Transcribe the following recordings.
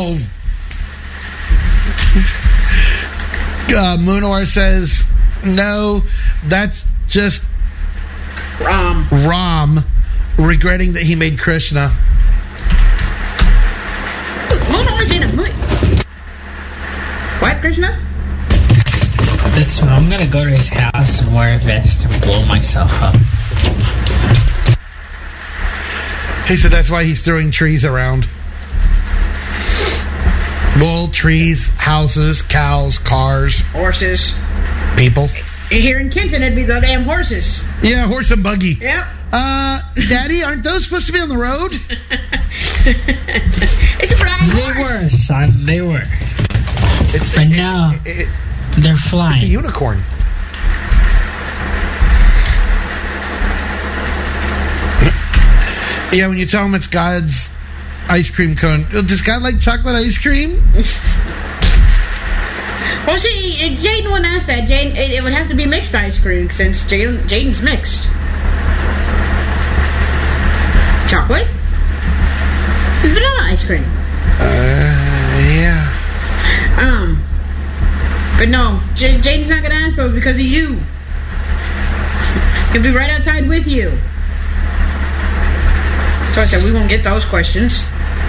Munor says, no, that's just Ram regretting that he made Krishna. Munor's in a movie. What, Krishna? That's what, I'm gonna go to his house and wear a vest and blow myself up. He said that's why he's throwing trees around. Well, trees, houses, cows, cars, horses, people. Here in Kenton, it'd be the damn horses. Yeah, horse and buggy. Yep. Daddy, aren't those supposed to be on the road? It's a flying horse. They were, son. They were. But now they're flying. It's a unicorn. Yeah, when you tell him it's God's ice cream cone. Does God like chocolate ice cream? Well, see, Jaden wouldn't ask that. Jaden, it would have to be mixed ice cream since Jaden's mixed. Chocolate? Vanilla ice cream. Yeah. But no, Jaden's not going to ask those because of you. He'll be right outside with you. So I said, we won't get those questions.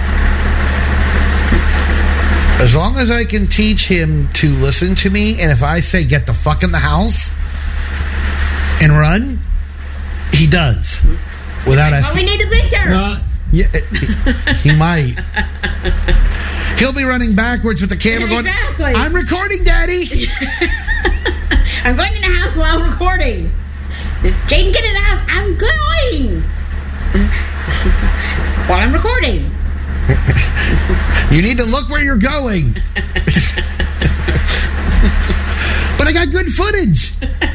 As long as I can teach him to listen to me, and if I say get the fuck in the house and run, he does. Without asking. Well, we need a picture. Yeah, he might. He'll be running backwards with the camera going, exactly. I'm recording, Daddy. I'm going in the house while recording. Jaden, get in the house. I'm going. While I'm recording. You need to look where you're going. But I got good footage.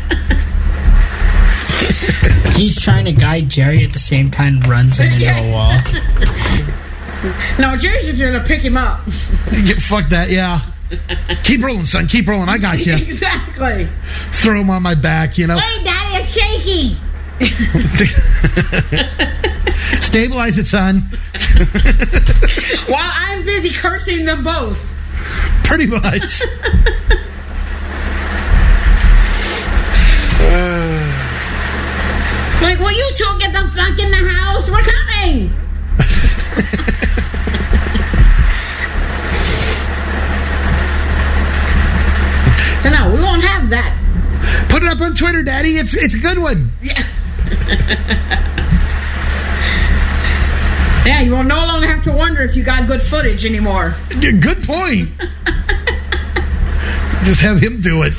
He's trying to guide Jerry at the same time runs him into a wall. No, Jerry's just going to pick him up. Fuck that, yeah. Keep rolling, son. Keep rolling. I got you. Exactly. Throw him on my back, you know. Wait, Daddy, it's shaky. Stabilize it, son. While I'm busy cursing them both. Pretty much. Like, will you two get the fuck in the house? We're coming. So no, we won't have that. Put it up on Twitter, Daddy. It's a good one. Yeah. Yeah, you will no longer have to wonder if you got good footage anymore. Good point. Just have him do it.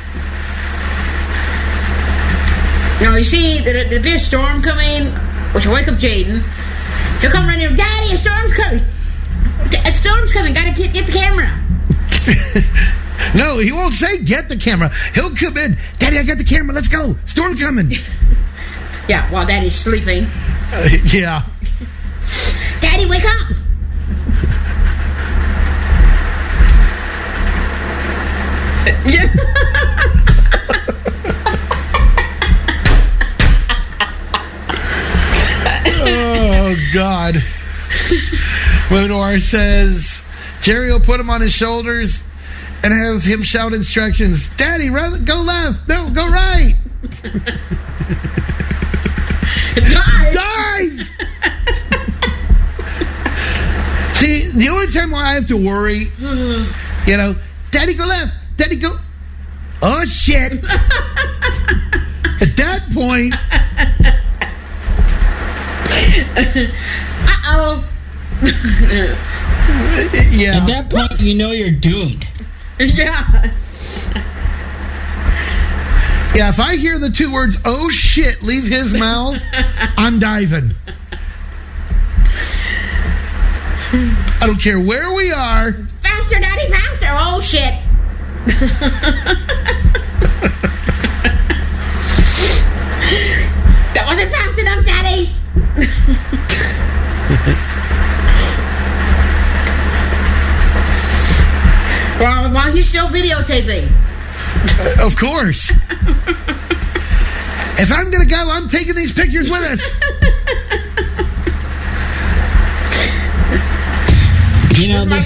Now, you see, there'll be a storm coming, which will wake up Jaden. He'll come running, Daddy, a storm's coming. A storm's coming. Gotta get the camera. No, he won't say get the camera. He'll come in. Daddy, I got the camera. Let's go. Storm coming. Yeah, while Daddy's sleeping. Yeah. Daddy, wake up. Yeah. Oh, God. Munor says Jerry will put him on his shoulders and have him shout instructions. Daddy, run, go left. No, go right. Dive! See, the only time I have to worry, you know, Daddy, go left. Daddy, go... Oh, shit. At that point... Uh-oh. Yeah. At that point, you know you're doomed. Yeah. Yeah, if I hear the two words, oh shit, leave his mouth, I'm diving. I don't care where we are. Faster, Daddy, faster. Oh, shit. That wasn't fast enough, Daddy. While he's still videotaping. Of course. If I'm going to go, I'm taking these pictures with us. You know, this